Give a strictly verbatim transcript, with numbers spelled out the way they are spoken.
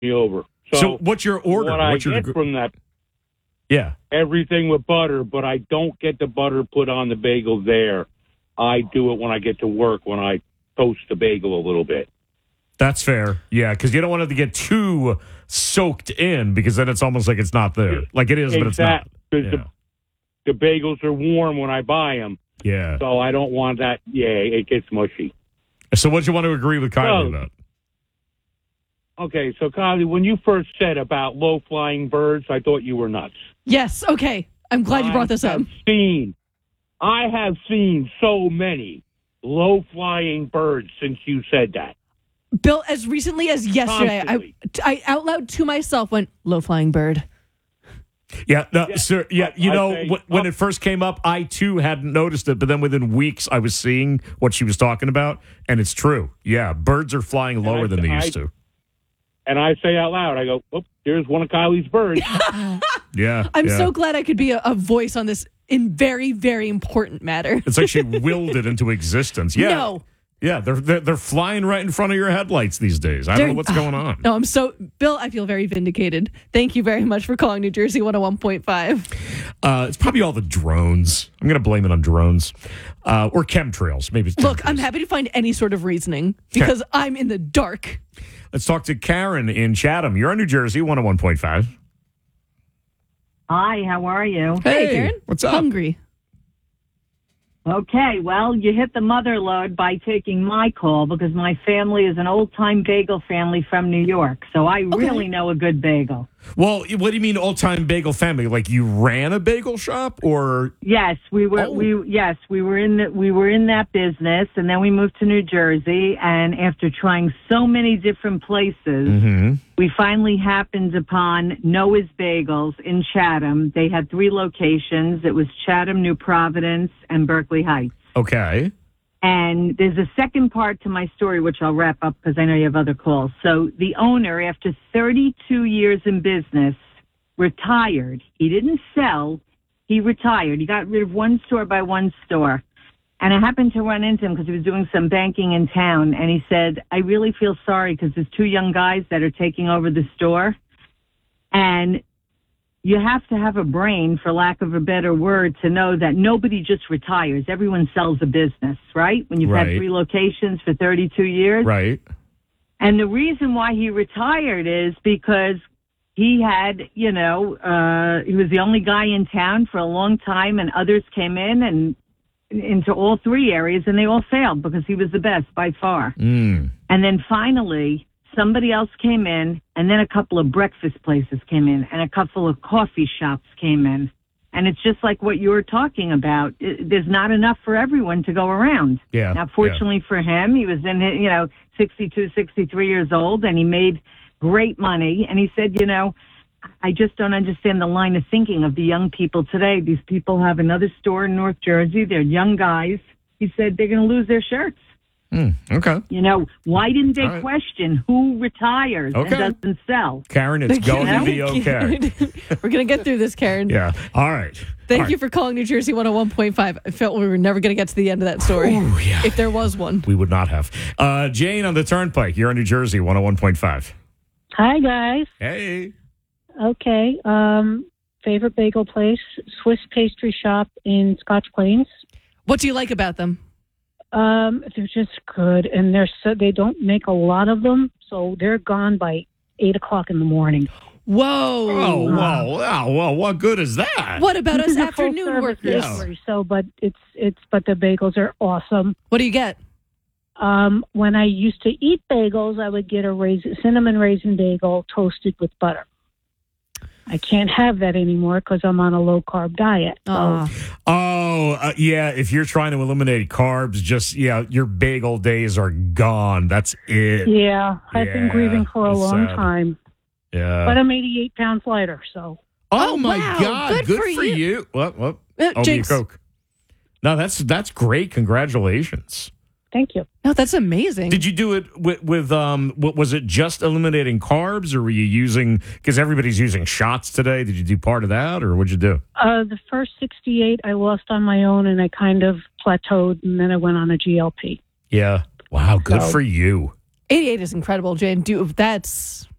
me over. So, So what's your order? What what's I your get from that, yeah. everything with butter, but I don't get the butter put on the bagel there. I do it when I get to work, when I toast the bagel a little bit. That's fair. Yeah, because you don't want it to get too soaked in because then it's almost like it's not there. Like it is, but it's not. Because Yeah. the, the bagels are warm when I buy them. Yeah. So I don't want that. Yeah, it gets mushy. So what do you want to agree with Kylie So- about? Okay, so Kylie, when you first said about low-flying birds, I thought you were nuts. Yes, okay. I'm glad you brought this I up. have seen, I have seen so many low-flying birds since you said that. Bill, as recently as yesterday, I, Constantly. I out loud to myself went, low-flying bird. Yeah, no, Yeah, sir. Yeah, you I know, say- wh- when it first came up, I too hadn't noticed it, but then within weeks, I was seeing what she was talking about, and it's true. Yeah, birds are flying lower I- than they I- used to. And I say out loud, I go, oh, there's one of Kylie's birds. Yeah, I'm yeah. so glad I could be a, a voice on this in very, very important matter. It's like she willed it into existence. Yeah, No. yeah, they're, they're they're flying right in front of your headlights these days. I don't They're- know what's going on. No, I'm so, Bill, I feel very vindicated. Thank you very much for calling New Jersey one oh one point five. Uh, it's probably all the drones. I'm going to blame it on drones uh, or chemtrails. Maybe. It's Look, chemtrails. I'm happy to find any sort of reasoning because I'm in the dark. Let's talk to Karen in Chatham. You're on New Jersey one oh one point five. Hi, how are you? Hey, Karen. what's up? Hungry. Okay, well, you hit the mother lode by taking my call because my family is an old-time bagel family from New York, so I really know a good bagel. Well, what do you mean all-time bagel family? Like you ran a bagel shop or? Yes, we were. Oh. We yes, we were in the, we were in that business, and then we moved to New Jersey. And after trying so many different places, Mm-hmm. we finally happened upon Noah's Bagels in Chatham. They had three locations. It was Chatham, New Providence, and Berkeley Heights. Okay. And there's a second part to my story, which I'll wrap up because I know you have other calls. So the owner, after thirty-two years in business, retired. He didn't sell. He retired. He got rid of one store by one store. And I happened to run into him because he was doing some banking in town. And he said, I really feel sorry because there's two young guys that are taking over the store. And you have to have a brain, for lack of a better word, to know that nobody just retires. Everyone sells a business, right? When you've Right. had three locations for thirty-two years. Right. And the reason why he retired is because he had, you know, uh, he was the only guy in town for a long time, and others came in and into all three areas, and they all failed because he was the best by far. Mm. And then finally, somebody else came in, and then a couple of breakfast places came in, and a couple of coffee shops came in. And it's just like what you were talking about. It, there's not enough for everyone to go around. Yeah. Now, fortunately for him, he was in, his, you know, sixty-two, sixty-three years old, and he made great money. And he said, you know, I just don't understand the line of thinking of the young people today. These people have another store in North Jersey. They're young guys. He said they're going to lose their shirts. Mm. Okay. You know, why didn't they All right. question who retires Okay. and doesn't sell? Karen, it's going to be okay. We're going to get through this, Karen. Yeah. All right. Thank All you right. for calling New Jersey one oh one point five. I felt we were never going to get to the end of that story. Ooh, yeah. If there was one. We would not have. Uh, Jane on the Turnpike. You're on New Jersey one oh one point five. Hi, guys. Hey. Okay. Um, favorite bagel place, Swiss Pastry Shop in Scotch Plains. What do you like about them? Um, they're just good, and they're so they don't make a lot of them, so they're gone by eight o'clock in the morning. Whoa. Oh, wow. Wow. Wow. What good is that? What about This us is a afternoon full-service workers? Yeah. bakery, So, but it's it's but the bagels are awesome. What do you get? Um, when I used to eat bagels, I would get a raisin, cinnamon raisin bagel toasted with butter. I can't have that anymore because I'm on a low carb diet. So. Aw. Oh, uh, yeah. If you're trying to eliminate carbs, just, yeah, your bagel days are gone. That's it. Yeah, I've been Yeah, grieving for a it's long sad. time, Yeah. but I'm eighty-eight pounds lighter, so. oh, Oh, my wow. God. Good Good, for for you. you. What? What? Uh, Oh, me a Jinx. Coke. No, that's that's great. Congratulations. Thank you. No, that's amazing. Did you do it with, with um? What was it? Just eliminating carbs, or were you using? Because everybody's using shots today. Did you do part of that, or what'd you do? Uh, the first sixty-eight I lost on my own, and I kind of plateaued, and then I went on a G L P. Yeah. Wow. Good So- for you. eighty-eight is incredible, Jane. Do that's